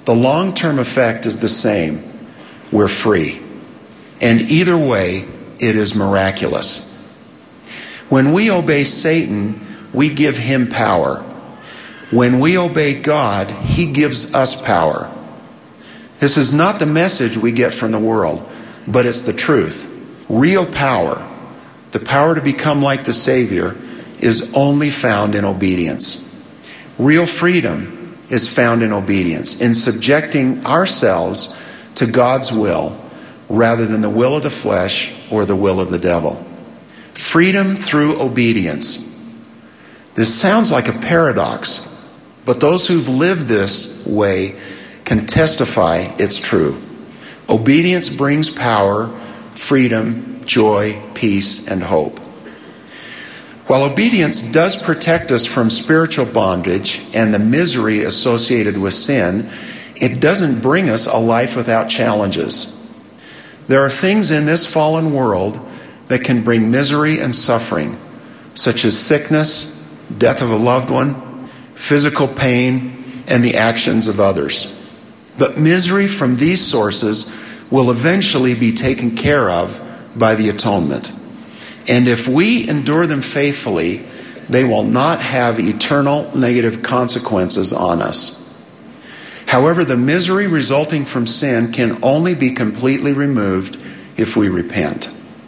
The long-term effect is the same. We're free. And either way, it is miraculous. When we obey Satan, we give him power. When we obey God, he gives us power. This is not the message we get from the world, but it's the truth. Real power, the power to become like the Savior, is only found in obedience. Real freedom is found in obedience, in subjecting ourselves to God's will rather than the will of the flesh or the will of the devil. Freedom through obedience. This sounds like a paradox, but those who've lived this way can testify it's true. Obedience brings power, freedom, joy, peace, and hope. While obedience does protect us from spiritual bondage and the misery associated with sin, it doesn't bring us a life without challenges. There are things in this fallen world that can bring misery and suffering, such as sickness, death of a loved one, physical pain, and the actions of others. But misery from these sources will eventually be taken care of by the atonement. And if we endure them faithfully, they will not have eternal negative consequences on us. However, the misery resulting from sin can only be completely removed if we repent.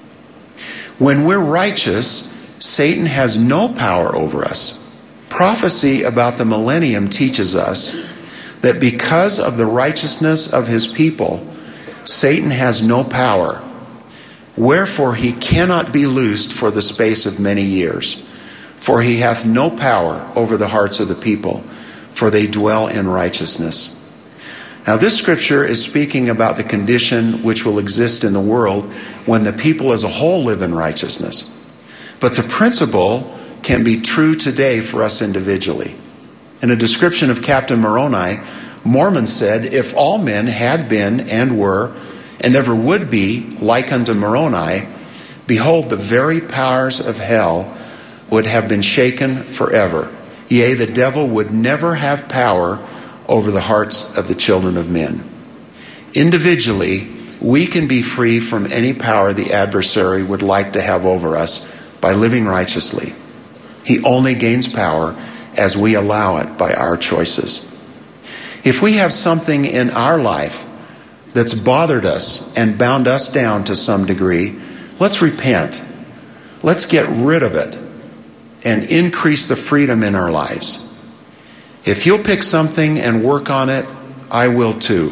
When we're righteous, Satan has no power over us. Prophecy about the millennium teaches us that because of the righteousness of his people, Satan has no power. Wherefore he cannot be loosed for the space of many years. For he hath no power over the hearts of the people, for they dwell in righteousness. Now this scripture is speaking about the condition which will exist in the world when the people as a whole live in righteousness. But the principle can be true today for us individually. In a description of Captain Moroni, Mormon said, if all men had been and were and ever would be like unto Moroni, behold, the very powers of hell would have been shaken forever. Yea, the devil would never have power over the hearts of the children of men. Individually, we can be free from any power the adversary would like to have over us by living righteously. He only gains power as we allow it by our choices. If we have something in our life that's bothered us and bound us down to some degree, let's repent. Let's get rid of it and increase the freedom in our lives. If you'll pick something and work on it, I will too.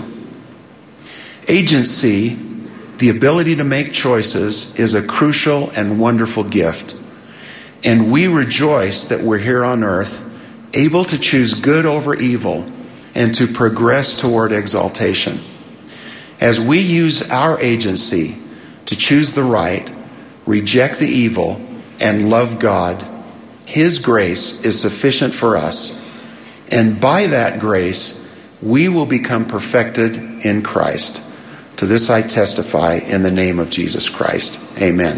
Agency, the ability to make choices, is a crucial and wonderful gift. And we rejoice that we're here on earth, able to choose good over evil and to progress toward exaltation. As we use our agency to choose the right, reject the evil, and love God, his grace is sufficient for us. And by that grace, we will become perfected in Christ. To this I testify in the name of Jesus Christ. Amen.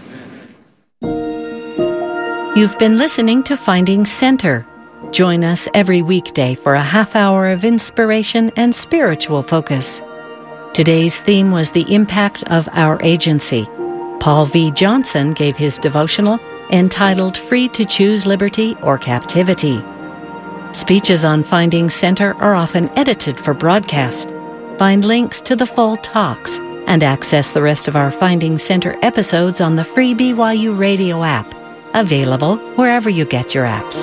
You've been listening to Finding Center. Join us every weekday for a half hour of inspiration and spiritual focus. Today's theme was the impact of our agency. Paul V. Johnson gave his devotional entitled Free to Choose Liberty or Captivity. Speeches on Finding Center are often edited for broadcast. Find links to the full talks and access the rest of our Finding Center episodes on the free BYU radio app, available wherever you get your apps.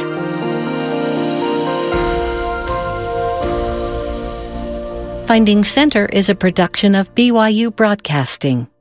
Finding Center is a production of BYU Broadcasting.